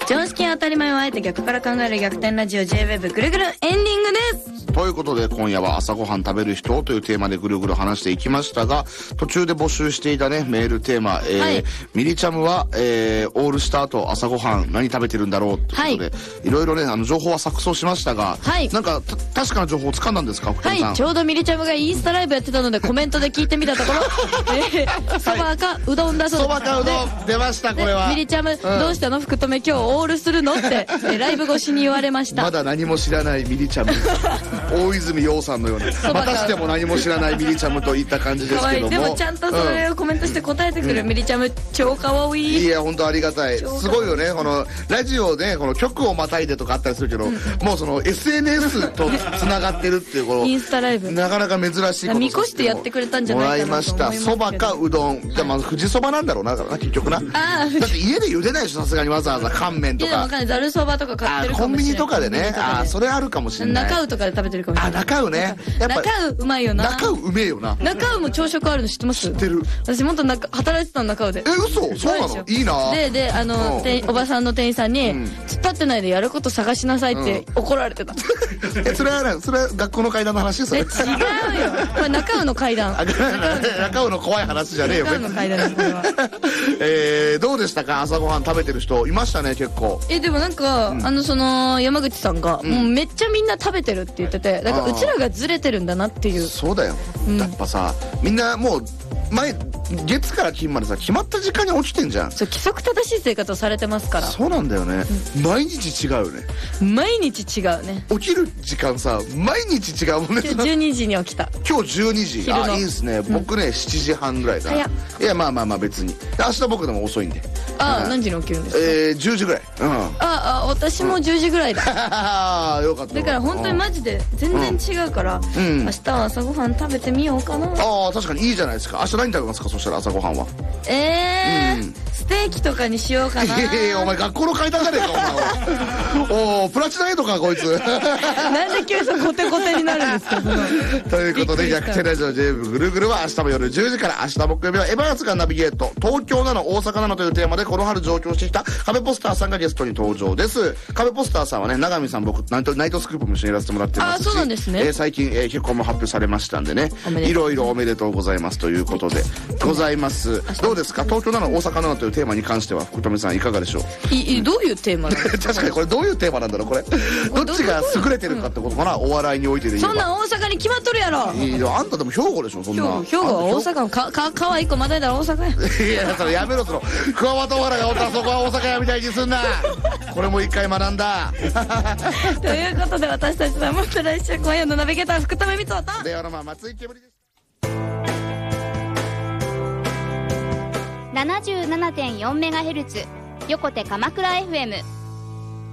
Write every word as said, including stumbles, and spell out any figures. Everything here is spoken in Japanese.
常識当たり前をあえて逆から考える逆転ラジオ J-ウェブ ぐるぐるエンディングです。 ということで今夜は朝ごはん食べる人というテーマでぐるぐる話していきましたが、途中で募集していたねメールテーマ、えーはい、ミリチャムは、えー、オールスターと朝ごはん何食べてるんだろうということで、はい、いろいろねあの情報は錯綜しましたが、はい、なんか確かな情報をつかんだんですか？ はい、ちょうどミリチャムがインスタライブやってたのでコメントで聞いてみたところえー、そばかうどんだそうです。 そばかうどん出ました。これはミリチャム、うん、どうしたの福留今日オールするのってライブ越しに言われました。 まだ何も知らないミリチャム大泉洋さんのようなまたしても何も知らないミリチャムといった感じですけども、 でもちゃんとそれをコメントして答えてくる、うん、ミリチャム超かわいい。 いや本当ありがたい。すごいよね。このラジオでこの曲をまたいでとかあったりするけど、うん、もうその エスエヌエス とつながってるっていうこのインスタライブなかなか珍しいこと見越してやってくれたんじゃないかなと思いますけど。 もらいました。そばかうどん、じゃあまず富士そばなんだろうな、だからな結局な。あだって家で茹でないでしょさすがにわざわざ乾麺とか。いやでもわかんない、ざるそばとか買ってるかもしれない。コンビニとかでね。あそれあるかもしれない。中尾とかで食べてるかもしれない。 あ中尾ね。 やっぱ中尾うまいよな。 中尾うめえよな。 中尾も朝食あるの知ってます？ 知ってる。 私もっとなんか働いてたの中尾で。 え嘘？そうなの？いいな。 でであのおばさんの店員さんに突っ立ってないでやること探しなさいって怒られてた。 えそれはそれは学校の階段の話？それ違うよ。 これ中尾の階段。 中尾の怖い話じゃねえよ。 中尾の階段ですこれは。 えどうでしたか？朝ごはん食べてる人いましたね結構。 えでもなんかあのその山口さんがもうめっちゃみんな食べてるって言ってて、だからうちらがずれてるんだなっていう。 そうだよ。やっぱさみんなもう前月から金までさ決まった時間に起きてんじゃん。 そう規則正しい生活をされてますから。 そうなんだよね、うん、毎日違うよね。 毎日違うね。 起きる時間さ毎日違うもんね。 今日じゅうにじに起きた。 今日じゅうにじ。あいいですね、うん、僕ねしちじはんぐらいだ。いやまあまあまあ別に明日僕でも遅いんで。 ああ、うん、何時に起きるんですか？ えー、じゅうじぐらい。うん、ああ私もじゅうじぐらいだ。 ああよかった。 だから本当にマジで全然違うから、うん、明日は朝ごはん食べてみようかな。 ああ確かにいいじゃないですか。明日何食べますか？そしたら朝ごはんは。 ええーうん、ステーキとかにしようかな。 いやいやお前学校の階段じゃねえかお前は。おプラチナエイトかこいつ。 なんで急にコテコテになるんですか。 ということで逆転ラジオ J-ウェブ ぐるぐるは明日も夜じゅうじから、明日木曜日はエヴァーツがナビゲート東京なの大阪なのというテーマでこの春上京してきた壁ポスターさんがゲストに登場です。壁ポスターさんはね永見さん僕ナイト、ナイトスクープも一緒にやらせてもらってますし。 あそうなんですね、 えー、最近、えー、結婚も発表されましたんでねいろいろおめでとうございますということでございます。どうですか東京なの大阪なのというテーマに関しては福留さんいかがでしょう？ いいどういうテーマなんですか？ 確かにこれどういうテーマなんだろうこれ。どっちが優れてるかってことかな、うん、お笑いにおいてで言えば。 そんなん大阪に決まっとるやろ。 いやあんたでも兵庫でしょそんな。 兵庫は大阪のかかかわいい子まだいだら大阪や。 いやそれやめろその桑畑原がおったらそこは大阪やみたいにすんな。これも一回学んだ。 ということで私たちはまた来週今夜のナビゲーター福留光雄とであのまあ松井けぶりです。 ななじゅうななてんよんメガヘルツ 横手鎌倉 エフエム